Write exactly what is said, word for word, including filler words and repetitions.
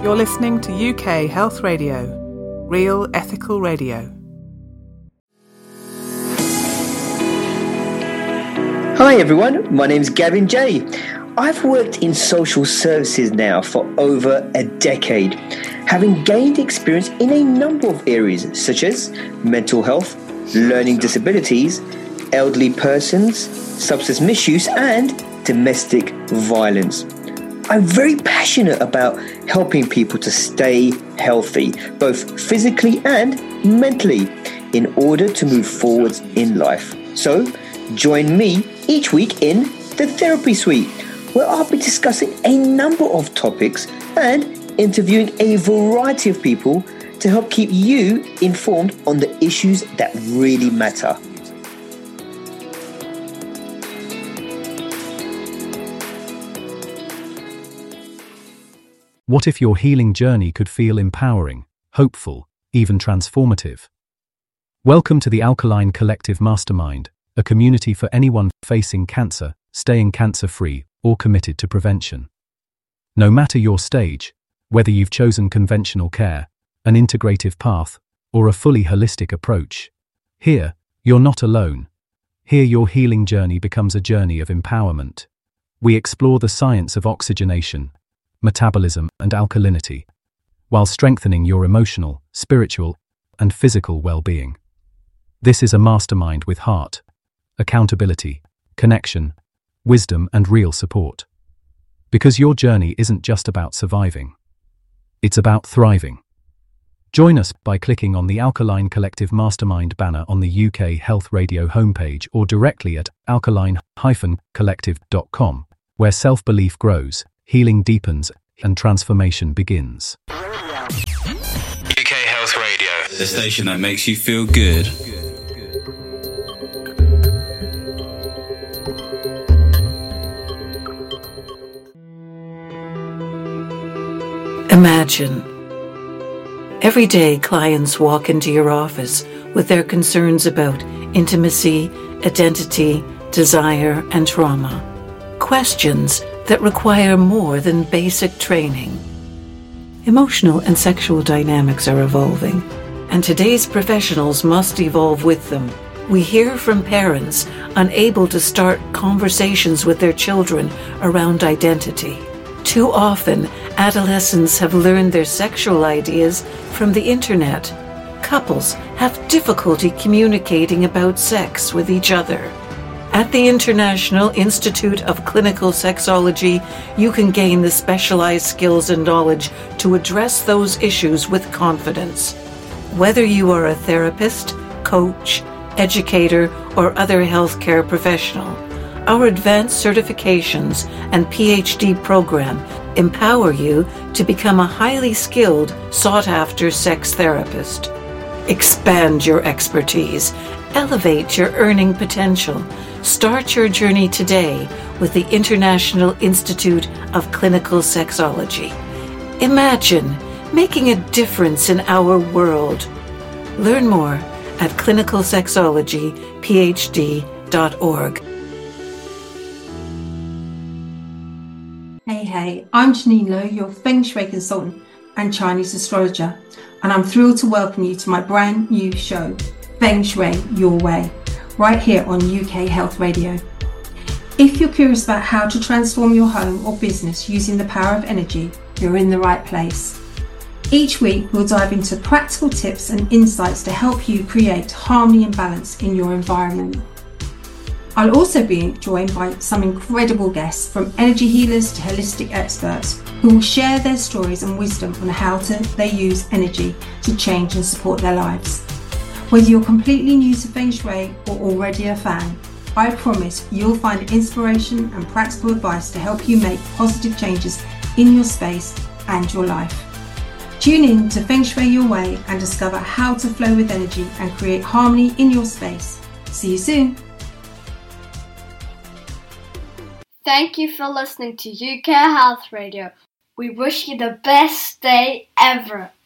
You're listening to U K Health Radio, real ethical radio. Hi everyone, my name's Gavin J. I've worked in social services now for over a decade, having gained experience in a number of areas such as mental health, learning disabilities, elderly persons, substance misuse and domestic violence. I'm very passionate about helping people to stay healthy, both physically and mentally, in order to move forwards in life. So, join me each week in the Therapy Suite, where I'll be discussing a number of topics and interviewing a variety of people to help keep you informed on the issues that really matter. What if your healing journey could feel empowering, hopeful, even transformative? Welcome to the Alkaline Collective Mastermind, a community for anyone facing cancer, staying cancer-free, or committed to prevention. No matter your stage, whether you've chosen conventional care, an integrative path, or a fully holistic approach, here, you're not alone. Here your healing journey becomes a journey of empowerment. We explore the science of oxygenation, metabolism, and alkalinity, while strengthening your emotional, spiritual, and physical well-being. This is a mastermind with heart, accountability, connection, wisdom, and real support. Because your journey isn't just about surviving. It's about thriving. Join us by clicking on the Alkaline Collective Mastermind banner on the U K Health Radio homepage or directly at alkaline dash collective dot com, where self-belief grows, healing deepens, and transformation begins. U K Health Radio, the station that makes you feel good. Imagine. Every day, clients walk into your office with their concerns about intimacy, identity, desire, and trauma. Questions that require more than basic training. Emotional and sexual dynamics are evolving, and today's professionals must evolve with them. We hear from parents unable to start conversations with their children around identity. Too often, adolescents have learned their sexual ideas from the internet. Couples have difficulty communicating about sex with each other. At the International Institute of Clinical Sexology, you can gain the specialized skills and knowledge to address those issues with confidence. Whether you are a therapist, coach, educator, or other healthcare professional, our advanced certifications and P H D program empower you to become a highly skilled, sought-after sex therapist. Expand your expertise. Elevate your earning potential. Start your journey today with the International Institute of Clinical Sexology. Imagine making a difference in our world. Learn more at clinical sexology p h d dot org. Hey, hey, I'm Janine Lowe, your Feng Shui consultant and Chinese astrologer, and I'm thrilled to welcome you to my brand new show, Feng Shui Your Way, right here on U K Health Radio. If you're curious about how to transform your home or business using the power of energy, you're in the right place. Each week, we'll dive into practical tips and insights to help you create harmony and balance in your environment. I'll also be joined by some incredible guests, from energy healers to holistic experts, who will share their stories and wisdom on how to, they use energy to change and support their lives. Whether you're completely new to Feng Shui or already a fan, I promise you'll find inspiration and practical advice to help you make positive changes in your space and your life. Tune in to Feng Shui Your Way and discover how to flow with energy and create harmony in your space. See you soon. Thank you for listening to U K Health Radio. We wish you the best day ever.